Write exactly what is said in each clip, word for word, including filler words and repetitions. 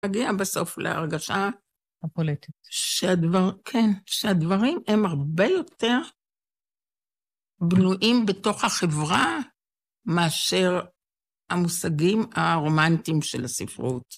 להגיע בסוף להרגשה הפוליטית. שהדבר, כן, שהדברים הם הרבה יותר בנויים בתוך החברה מאשר המושגים הרומנטיים של הספרות.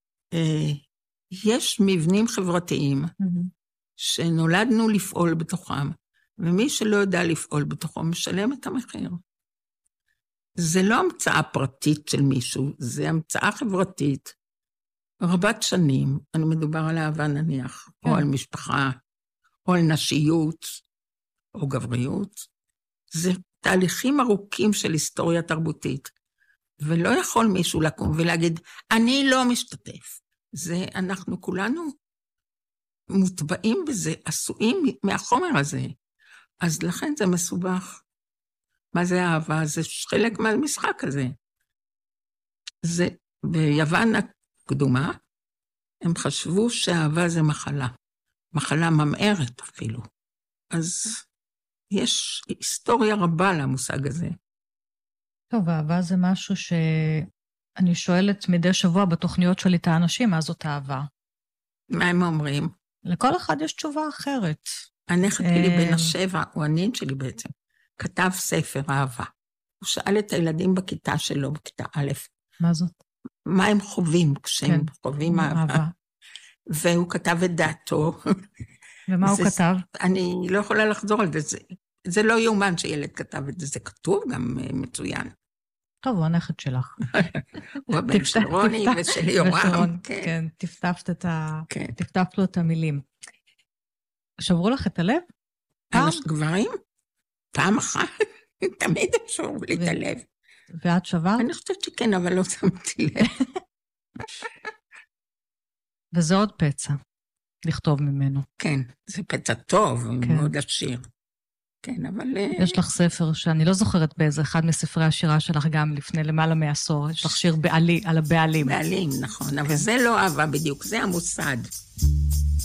יש מבנים חברתיים mm-hmm. שנולדנו לפעול בתוכם, ומי שלא יודע לפעול בתוכו משלם את המחיר. זה לא המצאה פרטית של מישהו, זה המצאה חברתית, רבת שנים, אני מדובר על אהבה נניח, כן. או על משפחה, או על נשיות, או גבריות. זה תהליכים ארוכים של היסטוריה תרבותית, ולא יכול מישהו לקום ולהגיד, אני לא משתתף. זה, אנחנו כולנו מוטבעים בזה, עשויים מהחומר הזה. אז לכן זה מסובך. מה זה אהבה? זה חלק מהמשחק הזה. זה, ביוון הקדומה, הם חשבו שאהבה זה מחלה. מחלה ממארת אפילו. אז יש היסטוריה רבה למושג הזה. טוב, אהבה זה משהו שאני שואלת מדי שבוע בתוכניות שלי את האנשים, מה זאת אהבה? מה הם אומרים? לכל אחד יש תשובה אחרת. הנכד שלי בן השבע, הוא הנין שלי בעצם, כתב ספר אהבה. הוא שאל את הילדים בכיתה שלו, בכיתה א', מה זאת? מה הם חווים כשהם כן, חווים אהבה. אהבה. והוא כתב את דעתו. ומה הוא זה, כתב? אני לא יכולה לחזור על זה. זה, זה לא יאומן שילד כתב את זה, זה כתוב גם מצוין. טוב, הוא הנכד שלך. הוא הבן של רוני ושל יורם. כן, טפטפת לו את המילים. שברו לך את הלב? פעם? גברים? פעם אחת. תמיד שברו לי את הלב. ואת שברת? אני חושבת שכן, אבל לא שמתי לב. וזה עוד פצע, לכתוב ממנו. כן, זה פצע טוב, מאוד עשיר. כן, אבל... יש לך ספר שאני לא זוכרת באיזה אחד מספרי השירה שלך גם לפני למעלה מעשור, יש לך שיר בעלי, על הבעלים. בעלים, נכון, אבל זה לא אהבה בדיוק, זה המוסד.